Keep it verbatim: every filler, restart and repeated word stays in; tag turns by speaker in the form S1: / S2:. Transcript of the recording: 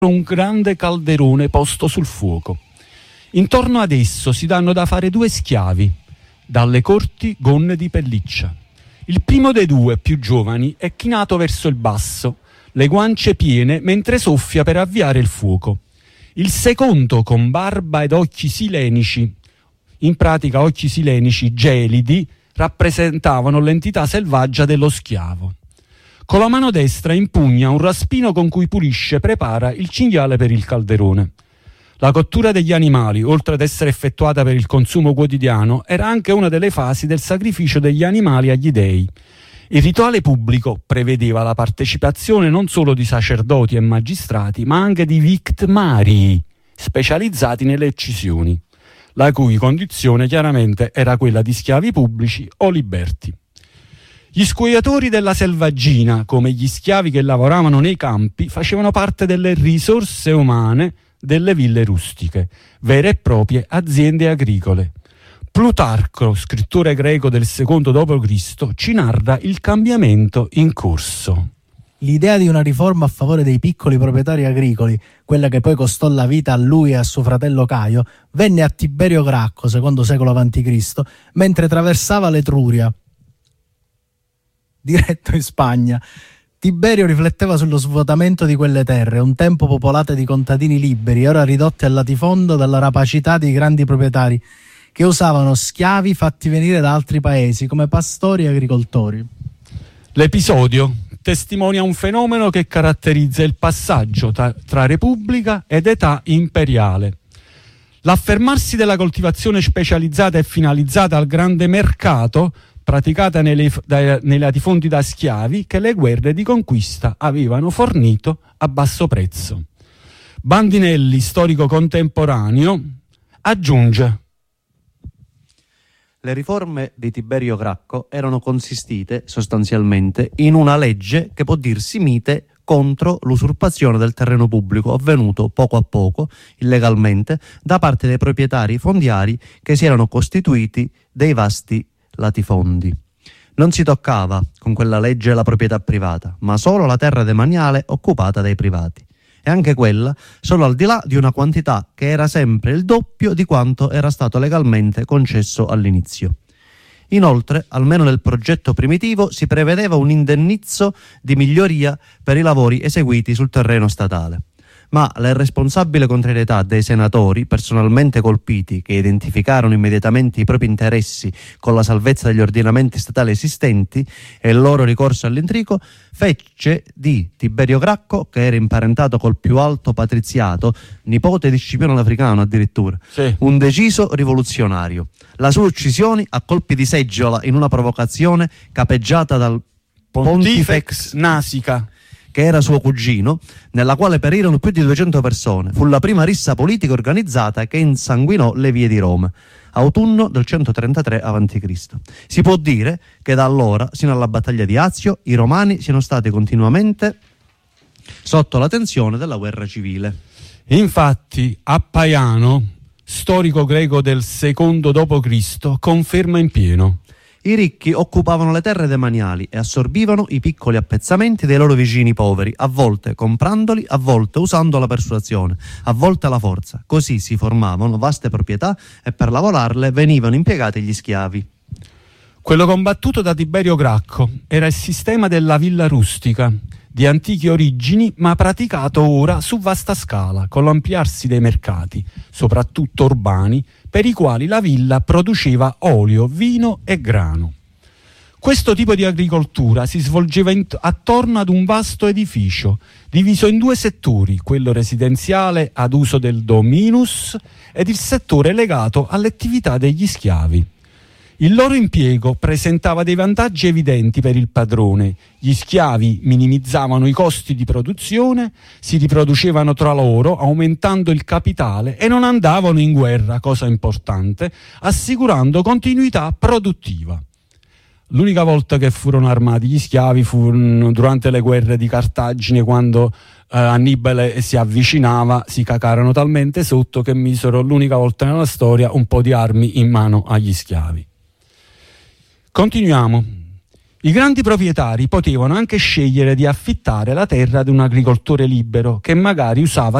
S1: un grande calderone posto sul fuoco. Intorno ad esso si danno da fare due schiavi, dalle corti gonne di pelliccia. Il primo dei due, più giovani, è chinato verso il basso, le guance piene mentre soffia per avviare il fuoco. Il secondo, con barba ed occhi silenici, in pratica occhi silenici gelidi, rappresentavano l'entità selvaggia dello schiavo. Con la mano destra impugna un raspino con cui pulisce e prepara il cinghiale per il calderone. La cottura degli animali, oltre ad essere effettuata per il consumo quotidiano, era anche una delle fasi del sacrificio degli animali agli dei. Il rituale pubblico prevedeva la partecipazione non solo di sacerdoti e magistrati, ma anche di victimarii, specializzati nelle uccisioni, la cui condizione chiaramente era quella di schiavi pubblici o liberti. Gli scuoiatori della selvaggina, come gli schiavi che lavoravano nei campi, facevano parte delle risorse umane delle ville rustiche, vere e proprie aziende agricole. Plutarco, scrittore greco del secondo dopo Cristo, ci narra il cambiamento in corso.
S2: L'idea di una riforma a favore dei piccoli proprietari agricoli, quella che poi costò la vita a lui e a suo fratello Caio, venne a Tiberio Gracco, secondo secolo avanti Cristo, mentre attraversava l'Etruria, diretto in Spagna. Tiberio rifletteva sullo svuotamento di quelle terre, un tempo popolate di contadini liberi, ora ridotte al latifondo dalla rapacità dei grandi proprietari, che usavano schiavi fatti venire da altri paesi come pastori e agricoltori.
S1: L'episodio testimonia un fenomeno che caratterizza il passaggio tra, tra Repubblica ed età imperiale. L'affermarsi della coltivazione specializzata e finalizzata al grande mercato, praticata nelle, da, nei latifondi da schiavi, che le guerre di conquista avevano fornito a basso prezzo. Bandinelli, storico contemporaneo, aggiunge:
S3: le riforme di Tiberio Gracco erano consistite sostanzialmente in una legge che può dirsi mite contro l'usurpazione del terreno pubblico avvenuto poco a poco, illegalmente, da parte dei proprietari fondiari che si erano costituiti dei vasti latifondi. Non si toccava con quella legge la proprietà privata, ma solo la terra demaniale occupata dai privati. E anche quella solo al di là di una quantità che era sempre il doppio di quanto era stato legalmente concesso all'inizio. Inoltre, almeno nel progetto primitivo, si prevedeva un indennizzo di miglioria per i lavori eseguiti sul terreno statale. Ma la irresponsabile contrarietà dei senatori, personalmente colpiti, che identificarono immediatamente i propri interessi con la salvezza degli ordinamenti statali esistenti e il loro ricorso all'intrigo, fece di Tiberio Gracco, che era imparentato col più alto patriziato, nipote di Scipione l'Africano addirittura, sì, un deciso rivoluzionario. La sua uccisione a colpi di seggiola in una provocazione capeggiata dal
S1: Pontifex Nasica,
S3: che era suo cugino, nella quale perirono più di duecento persone. Fu la prima rissa politica organizzata che insanguinò le vie di Roma, autunno del centotrentatré avanti Cristo. Si può dire che da allora, sino alla battaglia di Azio, i romani siano stati continuamente sotto la tensione della guerra civile.
S1: Infatti, Appaiano, storico greco del secondo dopo Cristo, conferma in pieno:
S3: i ricchi occupavano le terre demaniali e assorbivano i piccoli appezzamenti dei loro vicini poveri, a volte comprandoli, a volte usando la persuasione, a volte la forza. Così si formavano vaste proprietà e per lavorarle venivano impiegati gli schiavi.
S1: Quello combattuto da Tiberio Gracco era il sistema della villa rustica, di antiche origini ma praticato ora su vasta scala, con l'ampliarsi dei mercati, soprattutto urbani, per i quali la villa produceva olio, vino e grano. Questo tipo di agricoltura si svolgeva in, attorno ad un vasto edificio, diviso in due settori, quello residenziale ad uso del dominus ed il settore legato alle attività degli schiavi. Il loro impiego presentava dei vantaggi evidenti per il padrone. Gli schiavi minimizzavano i costi di produzione, si riproducevano tra loro aumentando il capitale e non andavano in guerra, cosa importante, assicurando continuità produttiva. L'unica volta che furono armati gli schiavi fu durante le guerre di Cartagine, quando eh, Annibale si avvicinava, si cacarono talmente sotto che misero l'unica volta nella storia un po' di armi in mano agli schiavi. Continuiamo. I grandi proprietari potevano anche scegliere di affittare la terra ad un agricoltore libero che magari usava